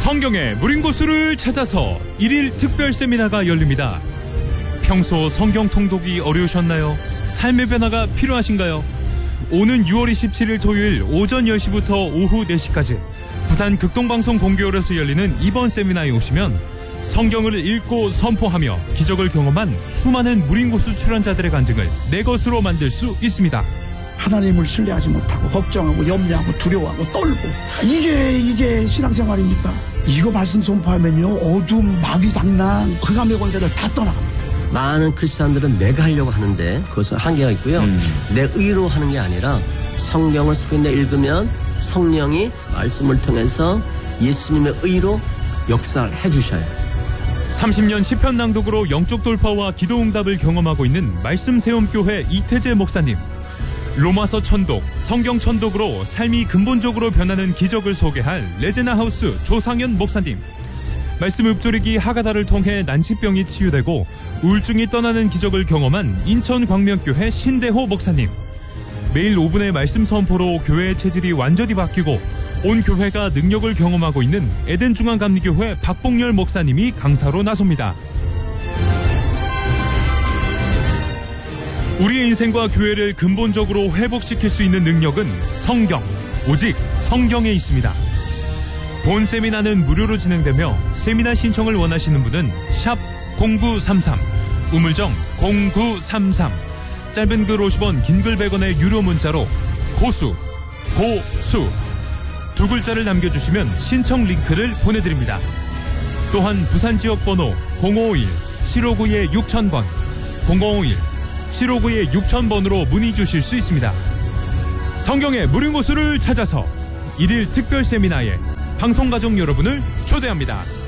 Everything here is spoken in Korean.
성경의 무림고수를 찾아서 1일 특별 세미나가 열립니다. 평소 성경 통독이 어려우셨나요? 삶의 변화가 필요하신가요? 오는 6월 27일 토요일 오전 10시부터 오후 4시까지 부산 극동방송 공개홀에서 열리는 이번 세미나에 오시면 성경을 읽고 선포하며 기적을 경험한 수많은 무림고수 출연자들의 간증을 내 것으로 만들 수 있습니다. 하나님을 신뢰하지 못하고 걱정하고 염려하고 두려워하고 떨고 이게 신앙생활입니까? 이거 말씀 선포하면요 어둠, 마귀 장난, 흑암의 권세를 다 떠나갑니다. 많은 크리스찬들은 내가 하려고 하는데 그것은 한계가 있고요. 내 의로 하는 게 아니라 성경을 스ペ인에 읽으면 성령이 말씀을 통해서 예수님의 의로 역사를 해주셔요. 30년 시편 낭독으로 영적 돌파와 기도 응답을 경험하고 있는 말씀세움교회 이태재 목사님. 로마서 천독, 성경 천독으로 삶이 근본적으로 변하는 기적을 소개할 레제나하우스 조상현 목사님. 말씀 읊조리기 하가다를 통해 난치병이 치유되고 우울증이 떠나는 기적을 경험한 인천광명교회 신대호 목사님. 매일 5분의 말씀 선포로 교회의 체질이 완전히 바뀌고 온 교회가 능력을 경험하고 있는 에덴중앙감리교회 박봉열 목사님이 강사로 나섭니다. 우리의 인생과 교회를 근본적으로 회복시킬 수 있는 능력은 성경, 오직 성경에 있습니다. 본 세미나는 무료로 진행되며 세미나 신청을 원하시는 분은 샵 0933, 우물정 0933, 짧은 글 50원, 긴 글 100원의 유료 문자로 고수 두 글자를 남겨주시면 신청 링크를 보내드립니다. 또한 부산 지역 번호 051-759-6000번, 051-759-6000번으로 문의 주실 수 있습니다. 성경의 무림고수를 찾아서 1일 특별 세미나에 방송가족 여러분을 초대합니다.